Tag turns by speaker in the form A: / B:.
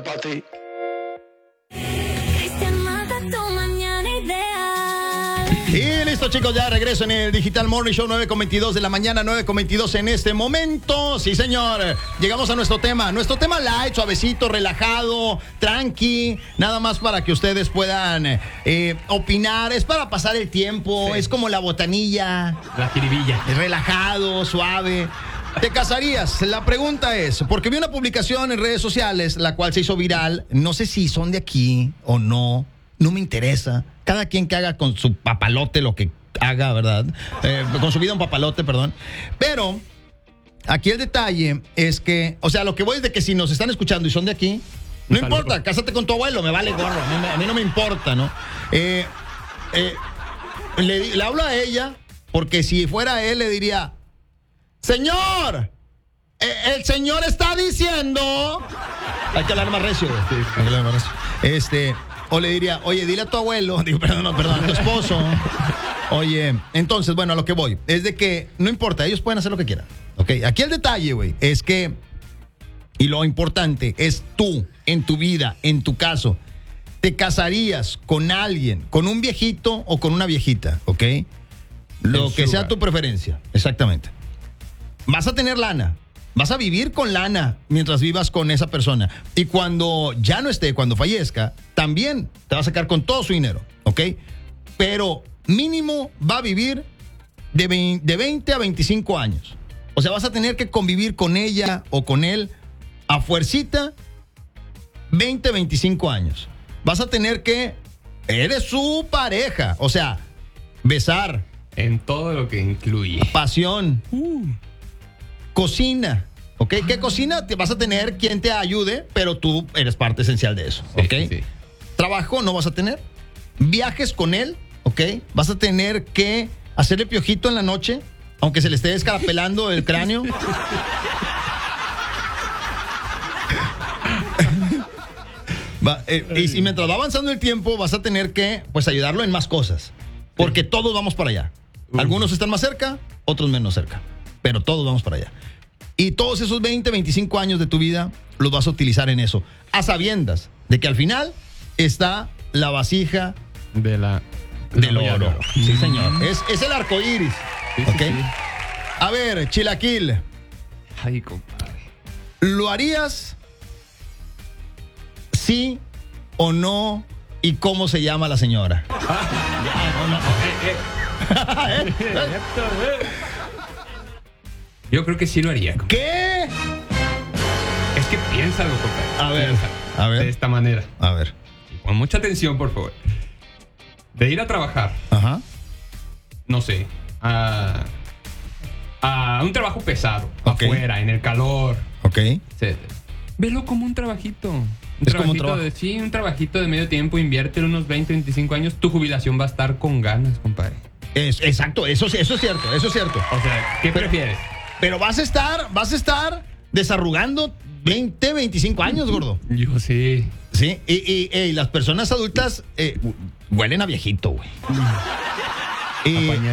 A: para ti.
B: Y listo, chicos, ya regreso en el Digital Morning Show, 9:22 de la mañana, 9:22 en este momento. Sí, señor. Llegamos a nuestro tema. Nuestro tema light, suavecito, relajado, tranqui. Nada más para que ustedes puedan opinar. Es para pasar el tiempo. Sí. Es como la botanilla.
C: La jiribilla.
B: Es relajado, suave. ¿Te casarías? La pregunta es, porque vi una publicación en redes sociales, la cual se hizo viral. No sé si son de aquí o no. No me interesa. Cada quien que haga con su papalote lo que haga, ¿verdad? Con su vida un papalote, perdón. Pero aquí el detalle es que, o sea, lo que voy es de que si nos están escuchando y son de aquí, no importa, cásate con tu abuelo, me vale gorro. A mí no me importa, ¿no? Le hablo a ella porque si fuera él le diría, señor, el señor está diciendo... Hay que hablar más recio, güey. Sí, hay que hablar más recio. O le diría, oye, dile a tu abuelo, digo, perdón, a tu esposo. Oye, entonces, bueno, a lo que voy es de que no importa, ellos pueden hacer lo que quieran. Ok, aquí el detalle, güey, es que, y lo importante es tú, en tu vida, en tu caso, te casarías con alguien, con un viejito o con una viejita, ¿ok? Lo que sea tu preferencia, exactamente. Vas a tener lana. Vas a vivir con lana mientras vivas con esa persona. Y cuando ya no esté, cuando fallezca, también te va a sacar con todo su dinero, ¿ok? Pero mínimo va a vivir de 20 a 25 años. O sea, vas a tener que convivir con ella o con él a fuercita 20, 25 años. Vas a tener que... Eres su pareja. O sea, besar.
C: En todo lo que incluye.
B: Pasión. Cocina, ¿ok? ¿Qué cocina? Te vas a tener quien te ayude, pero tú eres parte esencial de eso, ¿ok? Sí, sí. Trabajo no vas a tener. Viajes con él, ¿ok? Vas a tener que hacerle piojito en la noche, aunque se le esté escarapelando el cráneo. Y mientras va avanzando el tiempo, vas a tener que, pues, ayudarlo en más cosas. Porque todos vamos para allá. Algunos están más cerca, otros menos cerca. Pero todos vamos para allá. Y todos esos 20, 25 años de tu vida los vas a utilizar en eso. A sabiendas de que al final está la vasija del oro. Sí, señor. Es el arco iris. Sí, ¿okay? Sí. A ver, Chilaquil.
C: Ay, compadre.
B: ¿Lo harías? ¿Sí o no? ¿Y cómo se llama la señora?
C: Yo creo que sí lo haría. Compadre.
B: ¿Qué?
C: Es que piénsalo, compadre.
B: A ver.
C: De esta manera.
B: A ver.
C: Con mucha atención, por favor. De ir a trabajar.
B: Ajá.
C: No sé. A un trabajo pesado.
B: Okay.
C: Afuera, en el calor.
B: Ok.
C: Sí. Velo como un trabajito.
B: Como un trabajo.
C: Sí, un trabajito de medio tiempo. Inviértelo unos 20, 25 años. Tu jubilación va a estar con ganas, compadre.
B: Exacto. Eso es cierto.
C: O sea, ¿qué prefieres?
B: Pero vas a estar desarrugando 20, 25 años, gordo.
C: Yo sí.
B: Sí, y las personas adultas huelen a viejito, güey.